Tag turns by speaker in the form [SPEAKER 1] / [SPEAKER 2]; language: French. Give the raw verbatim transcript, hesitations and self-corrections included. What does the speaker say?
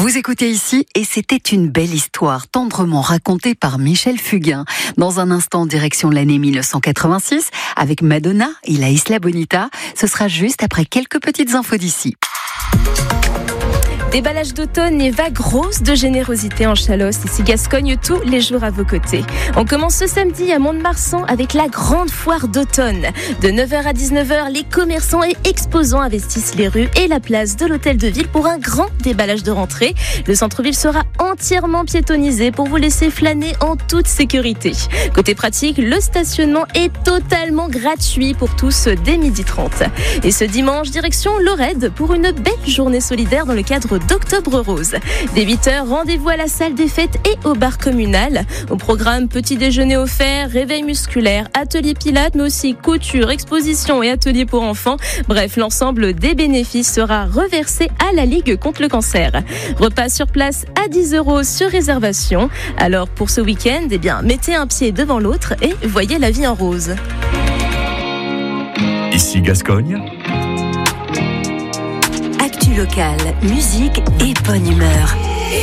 [SPEAKER 1] Vous écoutez ici et c'était une belle histoire tendrement racontée par Michel Fugain. Dans un instant, direction l'année mille neuf cent quatre-vingt-six avec Madonna et la Isla Bonita. Ce sera juste après quelques petites infos d'ici.
[SPEAKER 2] Déballage d'automne et vagues roses de générosité en Chalosse. Ici Gascogne, tous les jours à vos côtés. On commence ce samedi à Mont-de-Marsan avec la grande foire d'automne. De neuf heures à dix-neuf heures, les commerçants et exposants investissent les rues et la place de l'hôtel de ville pour un grand déballage de rentrée. Le centre-ville sera entièrement piétonnisé pour vous laisser flâner en toute sécurité. Côté pratique, le stationnement est totalement gratuit pour tous dès midi trente. Et ce dimanche, direction Lorette pour une belle journée solidaire dans le cadre d'Octobre Rose. Dès huit heures, rendez-vous à la salle des fêtes et au bar communal. Au programme, petit déjeuner offert, réveil musculaire, atelier pilates, mais aussi couture, exposition et atelier pour enfants. Bref, l'ensemble des bénéfices sera reversé à la Ligue contre le cancer. Repas sur place à dix euros sur réservation. Alors pour ce week-end, eh bien, mettez un pied devant l'autre et voyez la vie en rose.
[SPEAKER 3] Ici Gascogne.
[SPEAKER 1] Actu locale, musique et bonne humeur.